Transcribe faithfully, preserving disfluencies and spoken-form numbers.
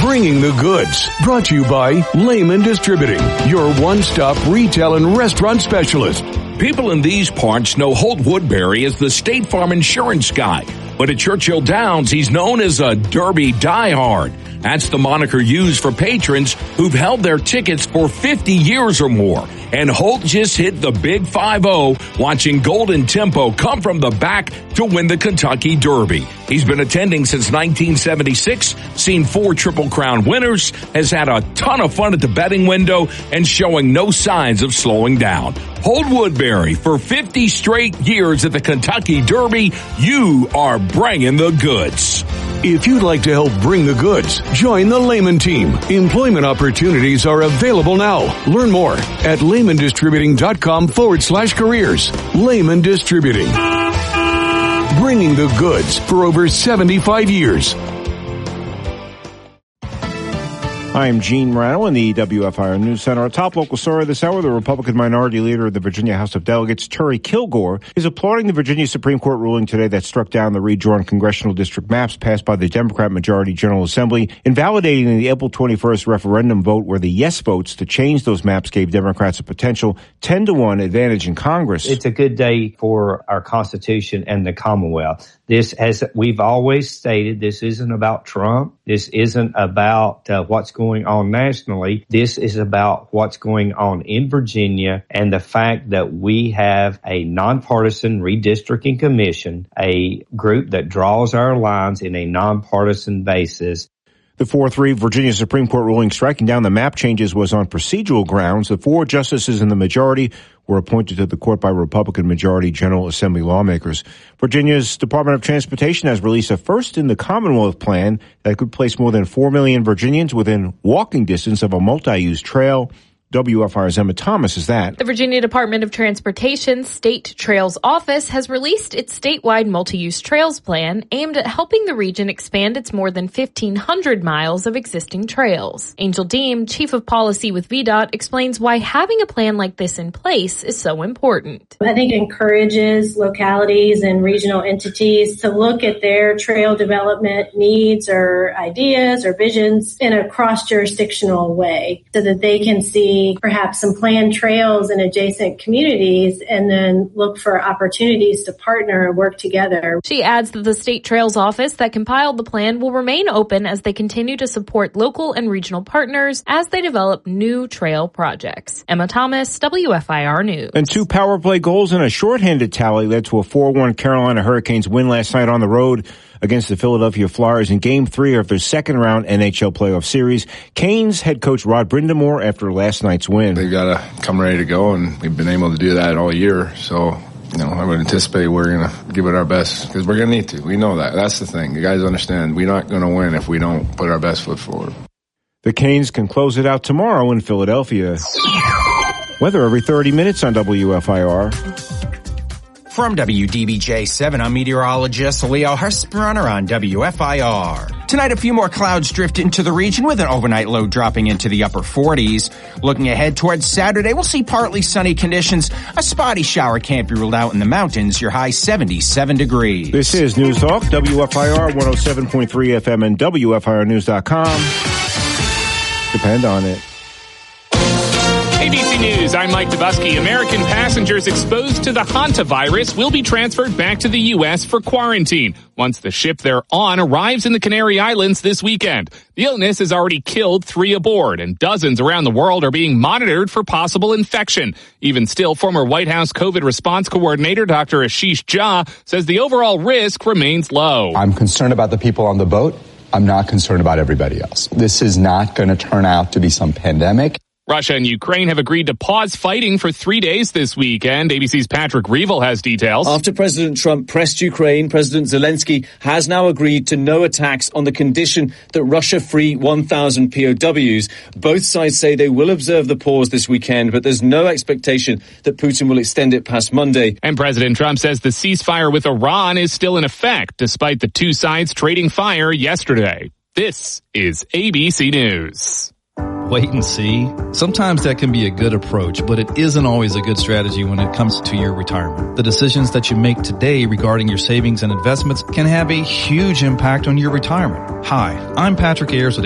Bringing the Goods, brought to you by Lehman Distributing, your one-stop retail and restaurant specialist. People in these parts know Holt Woodbury as the State Farm insurance guy, but at Churchill Downs, he's known as a Derby diehard. That's the moniker used for patrons who've held their tickets for fifty years or more. And Holt just hit the big five oh watching Golden Tempo come from the back to win the Kentucky Derby. He's been attending since nineteen seventy-six, seen four Triple Crown winners, has had a ton of fun at the betting window, and showing no signs of slowing down. Holt Woodbury, for fifty straight years at the Kentucky Derby, you are bringing the goods. If you'd like to help bring the goods, join the Lehman team. Employment opportunities are available now. Learn more at lehmandistributing.com forward slash careers. Lehman Distributing. Bringing the goods for over seventy-five years. I'm Gene Morano in the W F I R News Center. Our top local story this hour, the Republican minority leader of the Virginia House of Delegates, Terry Kilgore, is applauding the Virginia Supreme Court ruling today that struck down the redrawn congressional district maps passed by the Democrat majority General Assembly, invalidating the April twenty-first referendum vote where the yes votes to change those maps gave Democrats a potential ten to one advantage in Congress. It's a good day for our Constitution and the Commonwealth. This, as we've always stated, this isn't about Trump. This isn't about uh, what's going on nationally. This is about what's going on in Virginia and the fact that we have a nonpartisan redistricting commission, a group that draws our lines in a nonpartisan basis. The four three Virginia Supreme Court ruling striking down the map changes was on procedural grounds. The four justices in the majority were appointed to the court by Republican majority General Assembly lawmakers. Virginia's Department of Transportation has released a first in the Commonwealth plan that could place more than four million Virginians within walking distance of a multi-use trail. W F I R's Emma Thomas is that. The Virginia Department of Transportation State Trails Office has released its statewide multi-use trails plan aimed at helping the region expand its more than fifteen hundred miles of existing trails. Angel Deem, Chief of Policy with V DOT, explains why having a plan like this in place is so important. I think it encourages localities and regional entities to look at their trail development needs or ideas or visions in a cross-jurisdictional way so that they can see perhaps some planned trails in adjacent communities and then look for opportunities to partner and work together. She adds that the State Trails Office that compiled the plan will remain open as they continue to support local and regional partners as they develop new trail projects. Emma Thomas, W F I R News. And two power play goals and a shorthanded tally led to a four one Carolina Hurricanes win last night on the road against the Philadelphia Flyers in Game three of their second-round N H L playoff series. Canes head coach Rod Brindamore after last night's win. They've got to come ready to go, and we've been able to do that all year. So, you know, I would anticipate we're going to give it our best because we're going to need to. We know that. That's the thing. You guys understand we're not going to win if we don't put our best foot forward. The Canes can close it out tomorrow in Philadelphia. Weather every thirty minutes on W F I R. From W D B J seven, I'm meteorologist Leo Husbrunner on W F I R. Tonight, a few more clouds drift into the region with an overnight low dropping into the upper forties. Looking ahead towards Saturday, we'll see partly sunny conditions. A spotty shower can't be ruled out in the mountains. Your high seventy-seven degrees. This is News Talk, W F I R one oh seven point three F M and W F I R news dot com. Depend on it. A B C News, I'm Mike Dubusky. American passengers exposed to the hantavirus will be transferred back to the U S for quarantine once the ship they're on arrives in the Canary Islands this weekend. The illness has already killed three aboard, and dozens around the world are being monitored for possible infection. Even still, former White House COVID response coordinator Doctor Ashish Jha says the overall risk remains low. I'm concerned about the people on the boat. I'm not concerned about everybody else. This is not going to turn out to be some pandemic. Russia and Ukraine have agreed to pause fighting for three days this weekend. A B C's Patrick Reevell has details. After President Trump pressed Ukraine, President Zelensky has now agreed to no attacks on the condition that Russia free one thousand P O Ws. Both sides say they will observe the pause this weekend, but there's no expectation that Putin will extend it past Monday. And President Trump says the ceasefire with Iran is still in effect, despite the two sides trading fire yesterday. This is A B C News. Wait and see. Sometimes that can be a good approach, but it isn't always a good strategy when it comes to your retirement. The decisions that you make today regarding your savings and investments can have a huge impact on your retirement. Hi, I'm Patrick Ayers with